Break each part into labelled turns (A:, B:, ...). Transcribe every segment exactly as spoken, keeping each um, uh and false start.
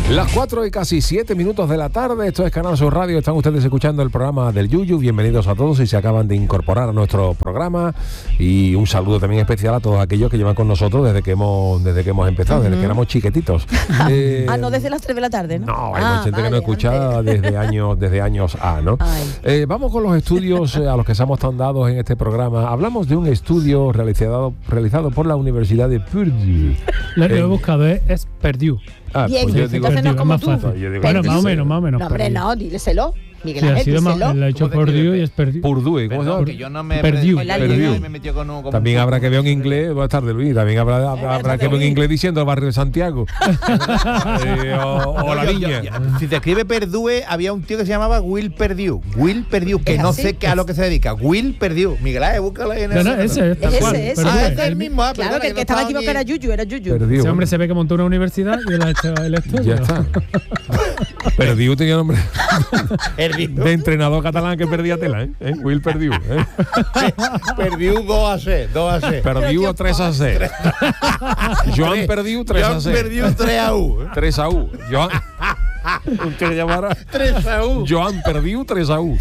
A: Las cuatro y casi siete minutos de la tarde, esto es Canal Sur Radio, están ustedes escuchando el programa del Yuyu, bienvenidos a todos si se acaban de incorporar a nuestro programa y un saludo también especial a todos aquellos que llevan con nosotros desde que hemos desde que hemos empezado, uh-huh. desde que éramos chiquititos.
B: eh, ah, no desde las tres de la tarde, ¿no?
A: No, hay
B: ah,
A: mucha gente
B: vale,
A: que no escucha desde años, desde años A, ¿no? Eh, vamos con los estudios eh, a los que estamos tan dados en este programa. Hablamos de un estudio realizado, realizado por la Universidad de Purdue.
C: Lo que he buscado es, es Purdue.
B: Ah, Bien, pues yo digo, entonces no es como tú.
C: No, yo digo, bueno, más o menos, más o menos.
B: No, hombre, no, díleselo. Miguel Ángel,
C: sí,
B: díselo.
C: Lo ha hecho Purdue y es Purdue.
A: Purdue, ¿cómo se llama?
D: Que yo no me
C: Purdue.
D: Purdue.
A: También habrá que ver un inglés, buenas tardes Luis, también habrá, habrá, habrá que ver un inglés diciendo el barrio de Santiago. eh, o, o la Viña.
D: Si te escribe Purdue, había un tío que se llamaba Will Purdue. Will Purdue, que no sé qué a lo que se dedica. Will Purdue. Miguel Ángel, búscalo ahí en
C: el. No, no, ese,
B: es ese, ese.
D: Ah, es el mismo. Ah,
B: claro, que el que estaba equivocado era Yuyu, era Yuyu.
C: Ese hombre se ve que montó una universidad y él ha hecho el estudio.
A: Ya está. Purdue tenía nombre de entrenador catalán que perdía tela, ¿eh? ¿Eh? Will Purdue, ¿eh?
D: Purdue dos a seis, dos a seis.
A: Purdue tres a seis. Joan Purdue tres a seis.
D: Joan Purdue tres a U.
A: tres a U. Joan Usted llamará
D: tres a U.
A: Joan Purdue tres a U.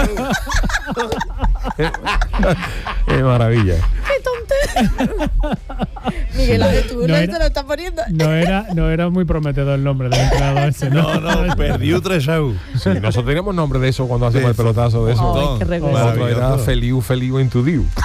A: Qué maravilla.
B: Qué tontería. Miguel Ángel, tú no, era, te lo estás poniendo.
C: No era, no era muy prometedor el nombre del entrenador ese, ¿no?
D: No, no, Purdue tres a U.
A: Sí, nosotros teníamos nombre de eso cuando hacíamos el pelotazo de eso.
B: Oh, qué
A: Otro era Feliu Feliu en tu Diu.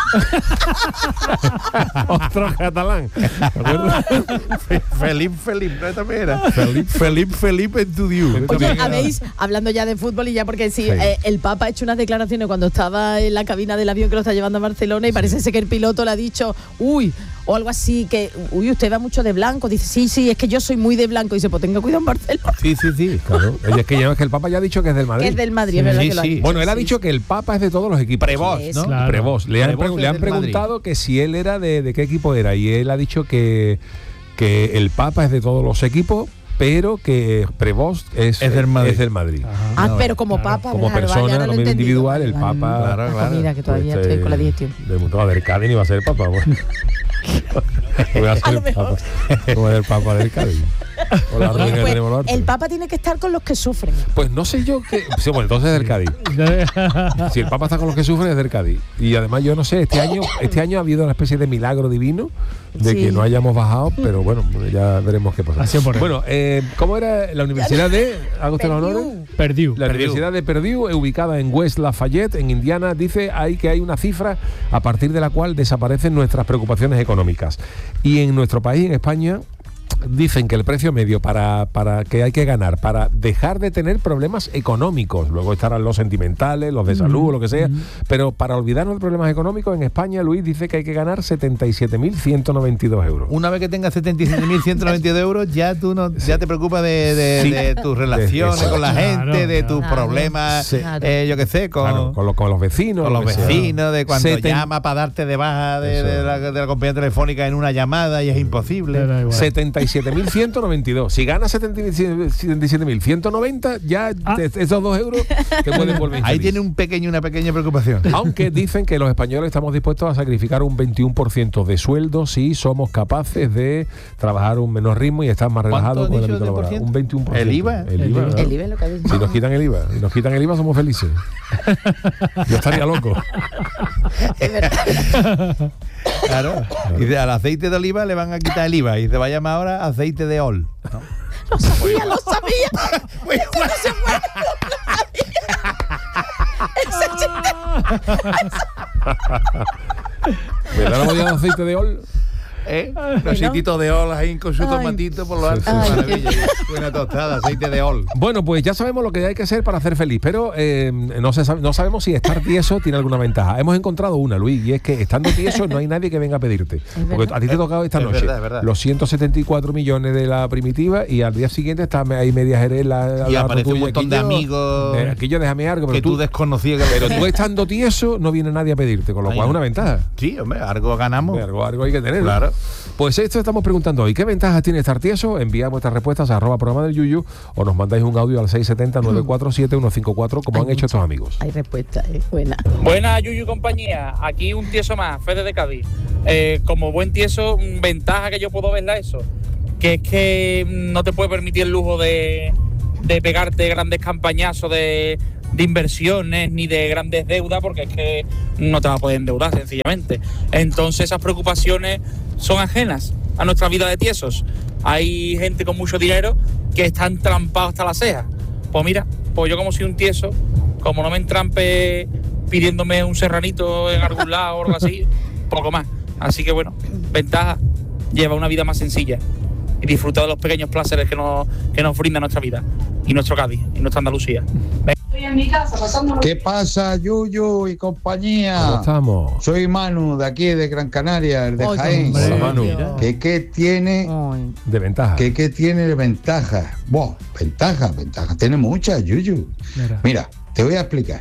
A: Otro catalán. ¿Te acuerdas?
D: Felipe Felipe, ¿no? También era. Felipe Felipe Felipe en tu Diu.
B: Oye, habéis, hablando ya de fútbol y ya porque sí, sí. Eh, el Papa ha hecho unas declaraciones cuando estaba en la cabina del avión que lo está llevando a Barcelona y parece ser que el piloto le ha dicho, uy, o algo así, que, uy, usted va mucho de blanco. Dice, sí, sí, es que yo soy muy de blanco. Y dice, pues tenga cuidado en Barcelona.
A: Sí, sí, sí, claro. Oye, es que, ya, es que el Papa ya ha dicho que es del Madrid.
B: Que es del Madrid, sí, es verdad
D: sí,
B: que lo ha
D: sí.
B: dicho.
A: Bueno, él ha
B: sí,
A: dicho
B: sí.
A: que el Papa es de todos los equipos.
D: Prevos, ¿no?
C: Claro.
A: Prevos. Le han,
D: Prevos
A: le han preguntado Madrid. Que si él era de, de qué equipo era. Y él ha dicho que, que el Papa es de todos los equipos, pero que Prevost es,
D: es del Madrid.
A: Es del Madrid.
B: Ah, no, pero como claro. Papa,
A: como
B: claro,
A: persona,
B: vale,
A: lo medio individual, el Papa.
D: Claro, claro.
B: Mira, que todavía
A: pues,
B: estoy con la digestión.
A: Del mundo del Cádiz ni va a ser el Papa. Bueno. Voy a ser
B: a lo
A: el
B: mejor.
A: Papa. Como el Papa del Cádiz. O la
B: Pues,
A: que tenemos
B: el Papa tiene que estar con los que sufren.
A: Pues no sé yo qué. Sí, bueno, entonces es del Cádiz. Si el Papa está con los que sufren es del Cádiz. Y además yo no sé, este año, este año ha habido una especie de milagro divino de sí. que no hayamos bajado, pero bueno, ya veremos qué pasa.
C: Así por
A: bueno, eh, ¿cómo era la universidad de ¿haga usted los honores?
C: Purdue.
A: La
D: Purdue.
A: Universidad de Purdue, ubicada en West Lafayette, en Indiana, dice ahí que hay una cifra a partir de la cual desaparecen nuestras preocupaciones económicas. Y en nuestro país, en España, dicen que el precio medio para, para que hay que ganar para dejar de tener problemas económicos, luego estarán los sentimentales, los de salud, mm, lo que sea, mm. pero para olvidarnos de problemas económicos, en España, Luis dice que hay que ganar setenta y siete mil ciento noventa y dos euros.
D: Una vez que tengas setenta y siete mil ciento noventa y dos euros, ya tú no, sí. ya te preocupas de, de, sí. de tus relaciones de con la gente, claro, de tus claro. problemas, sí. eh, yo qué sé, con, claro,
A: con, lo, con los vecinos.
D: Con los vecinos, de cuando
A: Seten...
D: llama para darte de baja de, de, la, de la compañía telefónica en una llamada y es imposible.
A: setenta y siete mil ciento noventa y dos. Si ganas setenta y siete mil ciento noventa, ya ah. te, esos dos euros te pueden volver.
D: Ahí tiene un pequeño, una pequeña preocupación.
A: Aunque dicen que los españoles estamos dispuestos a sacrificar un veintiuno por ciento de sueldo si somos capaces de trabajar un menor ritmo y estar más relajados con el ámbito laboral. Un veintiuno por ciento.
D: ¿El IVA?
A: El IVA,
B: el, el IVA es lo que ha dicho.
A: Si nos quitan el IVA, si nos quitan el IVA somos felices. Yo estaría loco.
B: Es verdad.
D: Claro. Y de, al aceite de oliva le van a quitar el IVA y se va a llamar ahora aceite de ol. ¿No?
B: Lo sabía, lo sabía.
D: Muy
B: Esto no se puede.
A: ¿Me da la botella de aceite de ol?
D: ¿Eh? Los aceititos de ol ahí con su ay. tomatito por lo alto. Sí, sí. Maravilla. Buena tostada, aceite de ol.
A: Bueno, pues ya sabemos lo que hay que hacer para hacer feliz, pero eh, no, se sabe, no sabemos si estar tieso tiene alguna ventaja. Hemos encontrado una, Luis, y es que estando tieso no hay nadie que venga a pedirte. Porque a ti te ha tocado esta
D: es
A: noche
D: verdad, es verdad.
A: los ciento setenta y cuatro millones de la primitiva y al día siguiente está ahí media Jerez la,
D: y
A: la
D: aparece un montón de amigos
A: eh, aquí yo déjame algo, pero
D: que tú, tú desconocías.
A: Pero tú estando tieso no viene nadie a pedirte, con lo cual es una ventaja.
D: Sí, hombre, algo ganamos.
A: Hombre, algo, algo hay que tener.
D: Claro.
A: Pues esto estamos preguntando hoy. ¿Qué ventajas tiene estar tieso? Enviad vuestras respuestas a arroba programa del Yuyu o nos mandáis un audio al seis siete cero, nueve cuatro siete, uno cinco cuatro como
B: hay
A: han hecho estos amigos.
B: Hay respuesta, es buena.
E: Buena, Yuyu compañía. Aquí un tieso más, Fede de Cádiz. Eh, como buen tieso, ventaja que yo puedo verla eso. que es que no te puedes permitir el lujo de, de pegarte grandes campañazos de, de inversiones ni de grandes deudas, porque es que no te vas a poder endeudar sencillamente. Entonces esas preocupaciones son ajenas a nuestra vida de tiesos. Hay gente con mucho dinero que están trampados hasta la ceja. Pues mira, pues yo como soy un tieso, como no me entrampe pidiéndome un serranito en algún lado o algo así, poco más. Así que bueno, ventaja, lleva una vida más sencilla y disfruta de los pequeños placeres que nos, que nos brinda nuestra vida y nuestro Cádiz y nuestra Andalucía.
F: Estoy en mi casa pasando. ¿Qué pasa, Yuyu y compañía?
A: ¿Cómo estamos?
F: Soy Manu, de aquí, de Gran Canaria, el de
B: Oye,
F: Jaén.
A: Hola, Manu.
F: ¿Qué, qué tiene
B: Ay.
A: De ventaja.
F: ¿Qué, qué tiene de ventaja? Buah, ventaja, ventaja. Tiene muchas, Yuyu.
C: Mira.
F: Mira, te voy a explicar.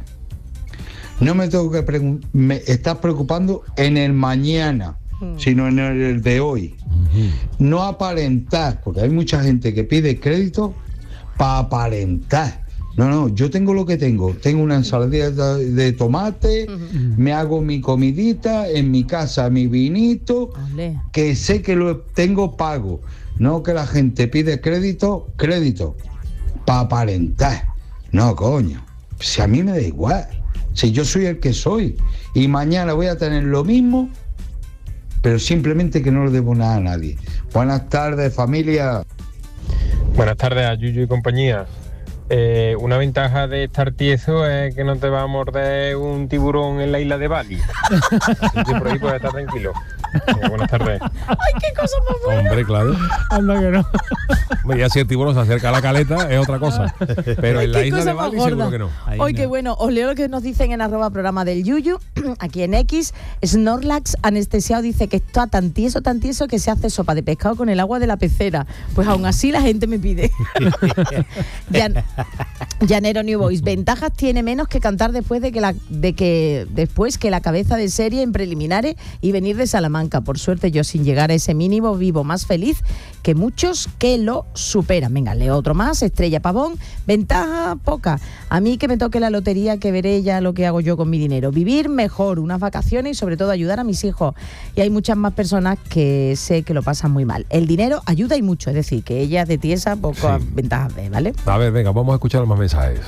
F: No me tengo que preguntar, me estás preocupando en el mañana,
B: Mm.
F: sino en el de hoy.
A: Ujú.
F: No aparentar, porque hay mucha gente que pide crédito para aparentar. No, no, yo tengo lo que tengo. Tengo una ensaladilla de, de tomate,
B: Ujú.
F: me hago mi comidita, en mi casa mi vinito,
B: Ole.
F: que sé que lo tengo pago. No que la gente pide crédito, crédito, para aparentar. No, coño, si a mí me da igual. Si yo soy el que soy y mañana voy a tener lo mismo, pero simplemente que no le debo nada a nadie. Buenas tardes, familia.
G: Buenas tardes a Yuyu y compañía. Eh, una ventaja de estar tieso es que no te va a morder un tiburón en la isla de Bali. Así que por ahí puedes estar tranquilo. Eh, buenas tardes.
B: Ay, qué cosa más buena.
A: Hombre, claro.
C: Anda que no.
A: Hombre, ya si el tiburón se acerca a la caleta es otra cosa. Pero
B: Ay,
A: en la
B: qué
A: isla
B: cosa
A: de
B: más
A: Bali
B: gorda.
A: seguro que no.
D: Ahí
B: Hoy
D: no.
B: qué bueno, os leo lo que nos dicen en arroba programa del Yuyu, aquí en X. Snorlax anestesiado dice que está tan tieso, tan tieso que se hace sopa de pescado con el agua de la pecera. Pues aún así la gente me pide. Llan- Llanero New Boys, ventajas tiene menos que cantar después de que la de que después que la cabeza de serie en preliminares y venir de Salamanca. Por suerte yo sin llegar a ese mínimo vivo más feliz que muchos que lo superan. Venga, leo otro más. Estrella Pavón, ventaja poca. A mí que me toque la lotería, que veré ya lo que hago yo con mi dinero. Vivir mejor, unas vacaciones y sobre todo ayudar a mis hijos. Y hay muchas más personas que sé que lo pasan muy mal. El dinero ayuda y mucho, es decir, que ella de tiesa pocas
A: Sí.
B: ventajas ve, ¿vale?
A: A ver, venga, vamos a escuchar los más mensajes.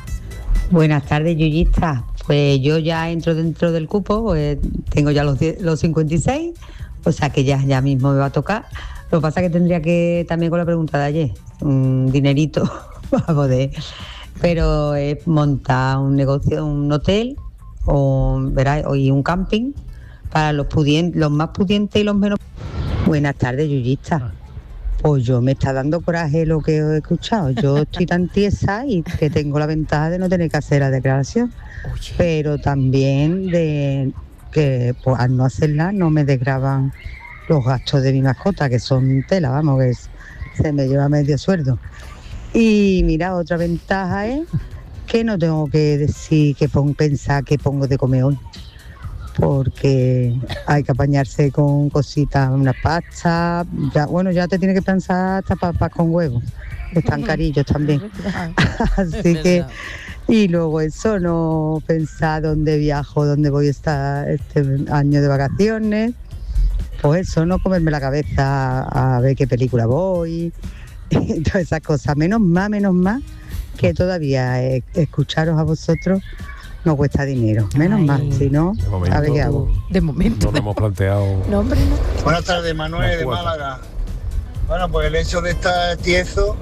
H: Buenas tardes, yuyistas. Pues yo ya entro dentro del cupo, pues tengo ya los, die- los cincuenta y seis, o sea que ya, ya mismo me va a tocar. Lo que pasa es que tendría que, también con la pregunta de ayer, un dinerito para poder, pero es montar un negocio, un hotel o, verá, y un camping para los, pudien- los más pudientes y los menos. Buenas tardes, yuyistas. Pues yo me está dando coraje lo que he escuchado. Yo estoy tan tiesa y que tengo la ventaja de no tener que hacer la declaración, pero también de que pues, al no hacerla no me desgravan los gastos de mi mascota, que son tela, vamos, que es- se me lleva medio sueldo. Y mira, otra ventaja es que no tengo que decir, que pon, pensar que pongo de comer hoy, porque hay que apañarse con cositas, una pasta, ya, bueno, ya te tienes que pensar hasta papas con huevos, están carillos también. Así que, y luego eso, no pensar dónde viajo, dónde voy a estar este año de vacaciones, pues eso, no comerme la cabeza a ver qué película voy, y todas esas cosas. Menos más, menos más, que todavía eh, escucharos a vosotros no cuesta dinero, menos
B: Ay.
H: más, si no,
A: De momento,
H: a ver qué hago.
B: De momento.
A: no lo hemos planteado.
B: No, hombre, no.
I: Buenas tardes, Manuel de
A: Una cuota.
I: Málaga. Bueno, pues el hecho de estar tieso,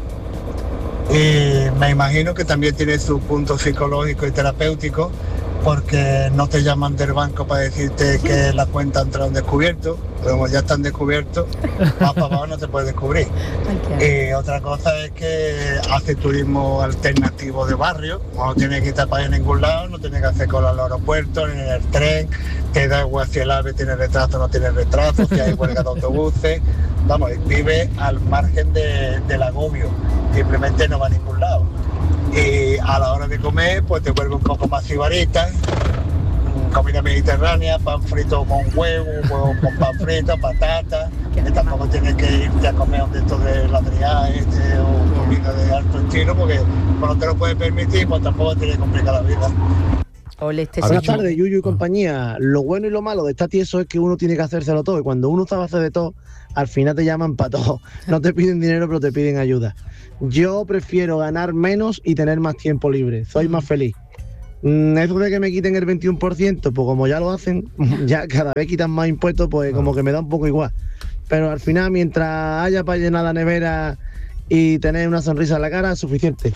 I: eh, me imagino que también tiene su punto psicológico y terapéutico, porque no te llaman del banco para decirte que la cuenta ha entrado en descubierto, pero como ya están descubiertos, más para abajo no te puedes descubrir.
B: Ay, qué asco.
I: Eh, otra cosa es que hace turismo alternativo de barrio, no tienes que estar para ir a ningún lado, no tienes que hacer cola al aeropuerto, ni en el tren, te da igual si el AVE tiene retraso o no tiene retraso, si hay huelga de autobuses, vamos, vive al margen de, del agobio, simplemente no va a ningún lado. Y a la hora de comer, pues te vuelve un poco más sibarita, comida mediterránea, pan frito con huevo, huevo con pan frito, patata, que tampoco tienes que irte a comer un de estos de ladrillar este, o comida de alto estilo, porque cuando te lo puedes permitir, pues tampoco tienes que complicar la vida.
B: Ole, este
J: Buenas tardes, Yuyu y compañía. Lo bueno y lo malo de estar tieso es que uno tiene que hacérselo todo. Y cuando uno sabe hacer de todo, al final te llaman para todo. No te piden dinero, pero te piden ayuda. Yo prefiero ganar menos y tener más tiempo libre. Soy más feliz. Eso de que me quiten el veintiuno por ciento, pues como ya lo hacen, ya cada vez quitan más impuestos, pues como que me da un poco igual. Pero al final, mientras haya para llenar la nevera y tener una sonrisa en la cara, es suficiente.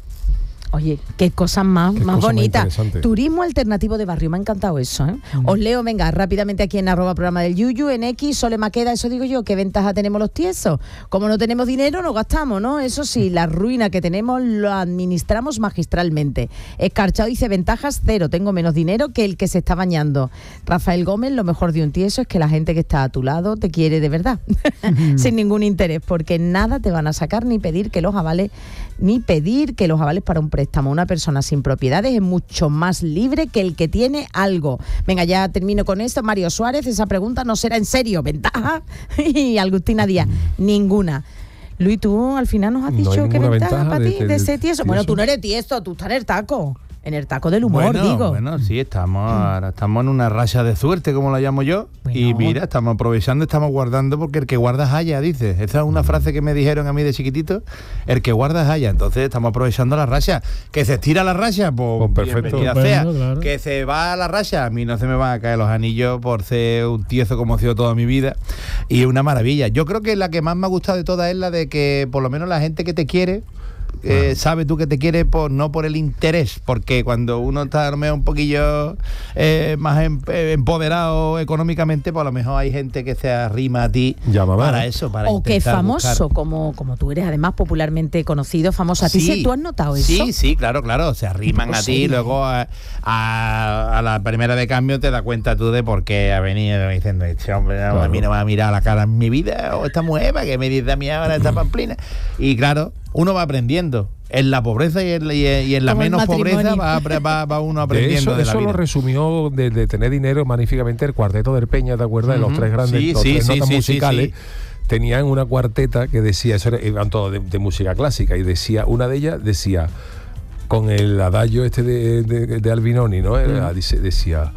B: Oye, qué cosas más,
A: Qué
B: más
A: cosa más
B: bonitas.
A: interesante.
B: Turismo alternativo de barrio, me ha encantado eso, ¿eh? Mm. Os leo, venga, rápidamente aquí en arroba programa del Yuyu, en X, Sole Maqueda, eso digo yo, ¿qué ventaja tenemos los tiesos? Como no tenemos dinero, no gastamos, ¿no? Eso sí, la ruina que tenemos lo administramos magistralmente. Escarchado dice, ventajas cero, tengo menos dinero que el que se está bañando. Rafael Gómez, lo mejor de un tieso es que la gente que está a tu lado te quiere de verdad, sin ningún interés, porque nada te van a sacar ni pedir que los avales, ni pedir que los avales para un préstamo. Una persona sin propiedades es mucho más libre que el que tiene algo. Venga, ya termino con esto. Mario Suárez, esa pregunta no será en serio. ¿Ventaja? Y Agustina Díaz, ninguna. Luis, tú al final nos has dicho
A: no
B: qué ventaja,
A: ventaja
B: para
A: de,
B: ti
A: de,
B: de ese tieso.
A: tieso.
B: Bueno, tú no eres tieso, tú estás en el taco. En el taco del humor,
D: bueno,
B: digo.
D: Bueno, sí, estamos ahora estamos en una racha de suerte, como la llamo yo.
B: Bueno.
D: Y mira, estamos aprovechando, estamos guardando, porque el que guarda haya, dice. Esa es una frase que me dijeron a mí de chiquitito. El que guarda haya. Entonces estamos aprovechando la racha. Que se estira la racha, pues,
A: Pues perfecto.
D: bienvenida
C: Bueno,
D: sea.
C: claro.
D: Que se va a la racha, a mí no se me van a caer los anillos por ser un tieso como he sido toda mi vida. Y es una maravilla. Yo creo que la que más me ha gustado de todas es la de que por lo menos la gente que te quiere, Eh, sabe tú que te quiere por, no por el interés, porque cuando uno está a lo mejor un poquillo eh, más em, eh, empoderado económicamente, pues a lo mejor hay gente que se arrima a ti
A: Llama
D: para
A: más.
D: eso, para
B: O que es
D: intentar
B: famoso,
D: buscar.
B: como, como tú eres además popularmente conocido, famoso. ¿A ti sí, tú has notado eso?
D: Sí, sí, claro, claro, se arriman
B: Pues
D: a ti,
B: sí.
D: luego a, a, a la primera de cambio te das cuenta tú de por qué ha venido diciendo, este hombre no,
A: Claro.
D: a mí no me va a mirar a la cara en mi vida, o esta mujer, ¿para que me dice a mí ahora esta pamplina? Y claro, uno va aprendiendo. En la pobreza y en, y en- y en la
B: Como el
D: menos pobreza
B: matrimonio.
D: va, apre- va, va uno
A: De
D: aprendiendo
A: eso,
D: de, la
A: eso
D: vida.
A: lo resumió de, de tener dinero magníficamente el cuarteto del Peña, ¿te acuerdas? De los
D: Ujú.
A: tres grandes,
D: Sí,
A: los
D: sí,
A: tres
D: sí,
A: notas
D: sí, sí,
A: musicales.
D: sí.
A: Tenían una cuarteta que decía, eso era, iban todos de, de música clásica, y decía, una de ellas decía, con el adagio este de, de, de Albinoni, ¿no? Era, dice, decía,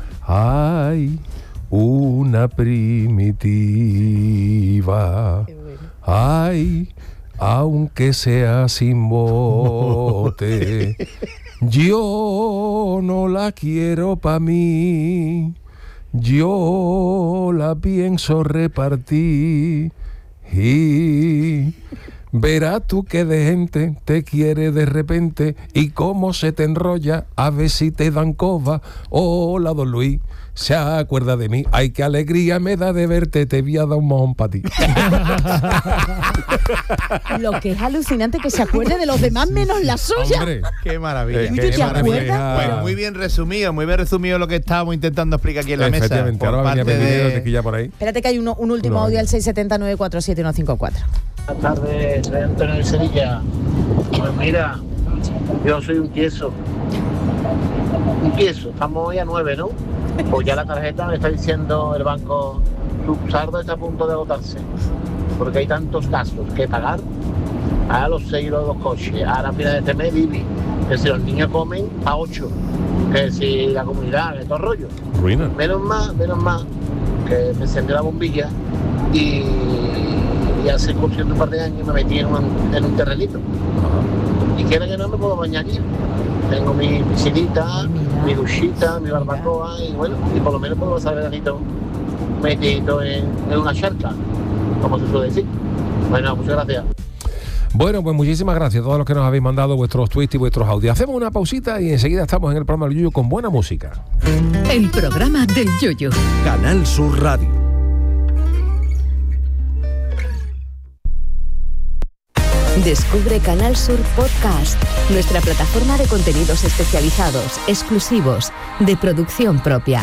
A: ay, una primitiva, ay, aunque sea sin bote, yo no la quiero pa' mí, yo la pienso repartir y verás tú que de gente te quiere de repente y cómo se te enrolla, a ver si te dan coba. Hola, don Luis, se acuerda de mí. Ay, qué alegría me da de verte, te voy a dar un mojón para ti.
B: Lo que es alucinante que se acuerde de los demás menos la suya.
A: Hombre,
D: Qué maravilla.
A: Es
B: que
D: qué
B: ¿te
D: maravilla.
B: acuerdas?
D: Pues muy bien resumido, muy bien resumido lo que estábamos intentando explicar aquí en la mesa.
A: efectivamente,
D: por
A: ahora venía
D: parte
A: Pedrinero,
D: de-
A: te quilla por ahí.
B: Espérate que hay uno, un último
A: No,
B: audio
A: venga.
B: al seis siete cero nueve cuatro siete uno cinco cuatro.
K: Buenas tardes, soy Antonio de Sevilla. Pues mira, yo soy un tieso. Un tieso, estamos hoy a nueve, ¿no? Pues ya la tarjeta me está diciendo el banco, tu saldo está a punto de agotarse. Porque hay tantos gastos que pagar. A los seis los dos coches, ahora a final de este mes, Bibi, que si los niños comen, a ocho. Que si la comunidad, que todo el rollo.
A: Ruina.
K: Menos más, menos más, que me encendió la bombilla y, y hace cuestión de un par de años me metí en un, en un terrenito. Y quiera que no me puedo bañar aquí. Tengo mi piscinita, mi duchita, mi barbacoa y bueno, y por lo menos puedo pasar el veranito metido en, en una charca, como se suele decir. Bueno, muchas gracias.
A: Bueno, pues muchísimas gracias a todos los que nos habéis mandado vuestros tweets y vuestros audios. Hacemos una pausita y enseguida estamos en el programa del Yuyu con buena música.
L: El programa del Yoyo.
M: Canal Sur Radio.
L: Descubre Canal Sur Podcast, nuestra plataforma de contenidos especializados, exclusivos, de producción propia.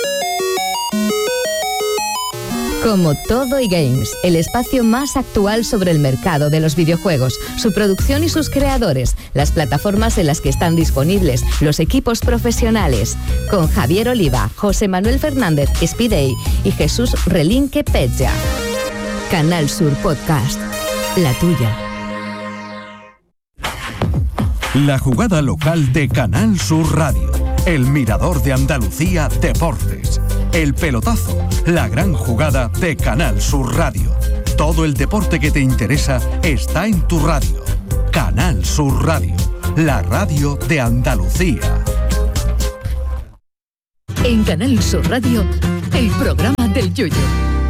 L: Como Todo y Games, el espacio más actual sobre el mercado de los videojuegos, su producción y sus creadores, las plataformas en las que están disponibles, los equipos profesionales. Con Javier Oliva, José Manuel Fernández Spidey y Jesús Relinque Pezza. Canal Sur Podcast, la tuya.
M: La jugada local de Canal Sur Radio. El Mirador de Andalucía Deportes. El Pelotazo, la gran jugada de Canal Sur Radio. Todo el deporte que te interesa está en tu radio. Canal Sur Radio, la radio de Andalucía.
L: En Canal Sur Radio, el programa del Yoyo.